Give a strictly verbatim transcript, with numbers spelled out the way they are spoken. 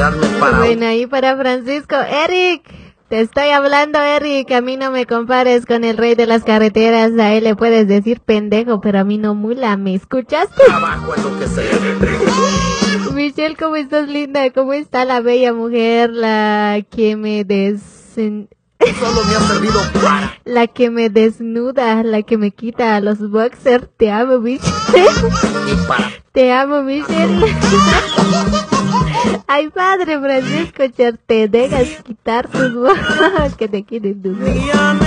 considerarme para... Bueno, ahí para Francisco. Eric, te estoy hablando, Eric. A mí no me compares con el rey de las carreteras. A él le puedes decir pendejo, pero a mí no mula. ¿Me escuchaste? Trabajo en lo que sea. Michelle, ¿cómo estás, linda? ¿Cómo está la bella mujer? La que me des... Solo me ha servido para... La que me desnuda, la que me quita los boxers. Te amo, Michelle. Y para... Te amo, Michelle. Ay, padre Francisco, te dejas quitar tus boxers. Que te quiten tus boxers.